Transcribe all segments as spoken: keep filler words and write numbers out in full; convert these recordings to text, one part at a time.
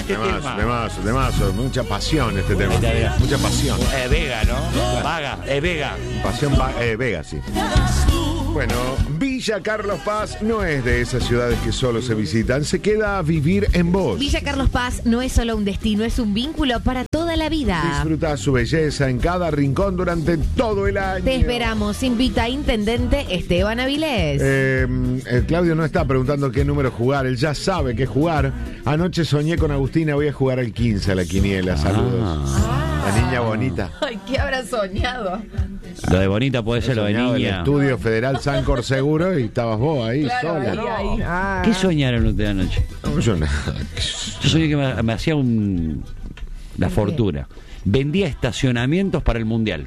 este Temazo, tema. temazo, temazo. Mucha pasión este tema. Esta era. Mucha pasión. Eh, Vega, ¿no? Vaga, es Vega. Pasión va- eh, Vega, sí. Bueno, Villa Carlos Paz no es de esas ciudades que solo se visitan, se queda a vivir en vos. Villa Carlos Paz no es solo un destino, es un vínculo para toda la vida. Disfruta su belleza en cada rincón durante todo el año. Te esperamos, invita Intendente Esteban Avilés. Eh, eh, Claudio no está preguntando qué número jugar, él ya sabe qué jugar. Anoche soñé con Agustina, voy a jugar al quince a la quiniela, saludos. La niña bonita. Ay, ¿qué habrá soñado? Lo de bonita puede ser lo de Soñaba el niña. Estudio Federal Sancor Seguro y estabas vos ahí sola. ahí, ahí. Ah. ¿Qué soñaron ustedes anoche? No, yo nada. Yo soñé que me, me hacía un... la fortuna. Vendía estacionamientos para el Mundial.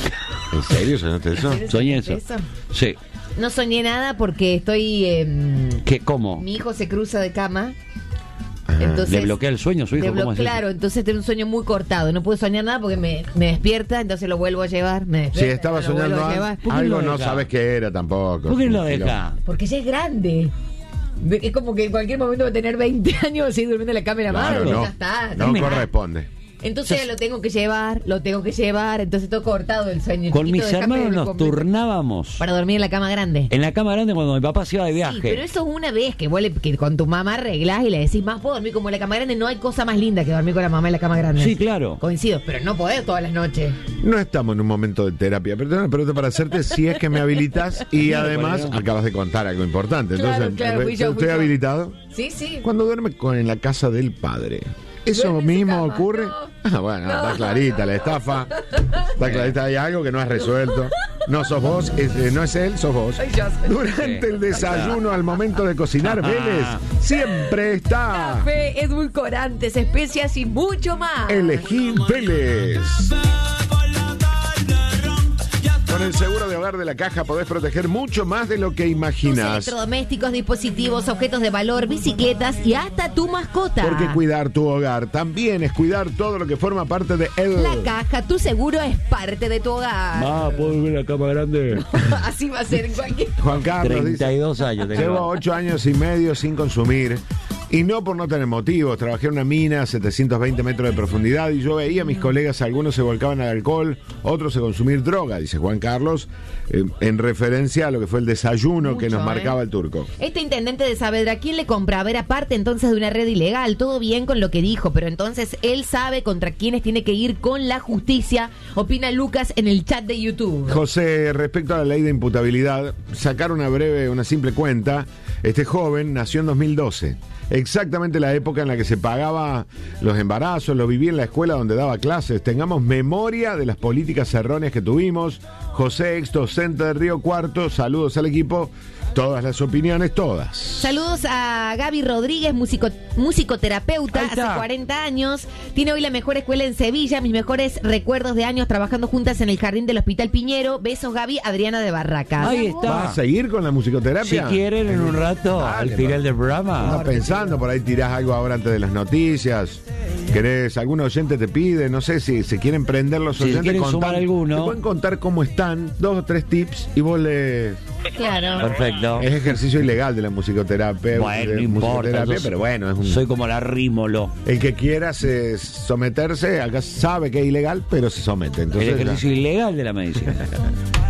¿En serio soñaste eso? Soñé eso. ¿Eso? Sí. No soñé nada porque estoy... eh, ¿Qué? ¿Cómo? mi hijo se cruza de cama. Ajá. Entonces, ¿Le bloquea el sueño a su hijo? le blo- ¿Cómo es eso? claro, entonces tengo un sueño muy cortado. No puedo soñar nada porque me, me despierta, entonces lo vuelvo a llevar. Me Si despierta, estaba lo vuelvo soñando a llevar. algo, ¿Por qué algo lo no deja? sabes qué era tampoco. ¿Por qué lo deja? Porque ya es grande. De- Es como que en cualquier momento va a tener veinte años y seguir durmiendo en la cámara Claro, madre. no, Ya está. no Dime. corresponde. Entonces lo tengo que llevar, lo tengo que llevar, entonces todo cortado el sueño. Con chiquito, mis déjame hermanos de nos comer. turnábamos Para dormir en la cama grande. en la cama grande cuando mi papá se iba de viaje. Sí, pero eso es una vez que, vos le- que con tu mamá arreglás y le decís, más puedo dormir como en la cama grande. No hay cosa más linda que dormir con la mamá en la cama grande. Sí, claro. Coincido, pero no podés todas las noches. No estamos en un momento de terapia, pero tengo una pregunta para hacerte si es que me habilitas y además bueno. acabas de contar algo importante. Claro, Entonces, claro, fui yo, ¿estoy fui yo. habilitado? Sí, sí. Cuando duerme con, en la casa del padre. ¿Eso Duerme en su mismo cama, ocurre? no. Ah, bueno, está clarita la estafa. Está clarita, hay algo que no has resuelto. No sos vos, es- eh, no es él, sos vos. Ay, ya sé. Durante el desayuno, al momento de cocinar, Vélez siempre está. Café, edulcorantes, especias y mucho más. Elegí Vélez. Con el seguro de hogar de la Caja podés proteger mucho más de lo que Tus imaginas. electrodomésticos, dispositivos, objetos de valor, bicicletas y hasta tu mascota. Porque cuidar tu hogar también es cuidar todo lo que forma parte de él. La Caja, tu seguro es parte de tu hogar. Ah, ¿puedo dormir en la cama grande? Así va a ser en cualquier... Juan Carlos dice, treinta y dos años tengo. llevo ocho años y medio sin consumir. Y no por no tener motivos. Trabajé en una mina a setecientos veinte metros de profundidad y yo veía a mis colegas, algunos se volcaban al alcohol, otros a consumir droga, dice Juan Carlos, eh, en referencia a lo que fue el desayuno que Mucho, nos ¿eh? marcaba el turco. Este intendente de Saavedra, ¿quién le compra? A ver, aparte entonces de una red ilegal, todo bien con lo que dijo, pero entonces él sabe contra quiénes tiene que ir con la justicia, opina Lucas en el chat de YouTube. José, respecto a la ley de imputabilidad, sacar una breve, una simple cuenta, este joven nació en dos mil doce. Exactamente la época en la que se pagaba los embarazos, lo viví en la escuela donde daba clases. Tengamos memoria de las políticas erróneas que tuvimos. José, ex docente de Río Cuarto, saludos al equipo. Todas las opiniones, todas. Saludos a Gaby Rodríguez, músico, musicoterapeuta, Ahí hace está. cuarenta años. Tiene hoy la mejor escuela en Sevilla, mis mejores recuerdos de años trabajando juntas en el jardín del Hospital Piñero. Besos, Gaby, Adriana de Barracas. Ahí ¿Vas está. a seguir con la Si musicoterapia? quieren, en un rato, Dale, al final pa. del programa. Estás pensando, por ahí tirás algo ahora antes de las noticias. ¿Querés? ¿Algún oyente te pide? No sé si se quieren prender los Si oyentes. quieren contar- sumar alguno. Te pueden contar cómo están, dos o tres tips y vos le... Claro. Perfecto. Es ejercicio ilegal de la musicoterapia. Bueno, de no importa. musicoterapia, yo pero bueno, es un... Soy como la rímolo. El que quiera se someterse, acá sabe que es ilegal, pero se somete. Entonces, El ejercicio ilegal de la medicina.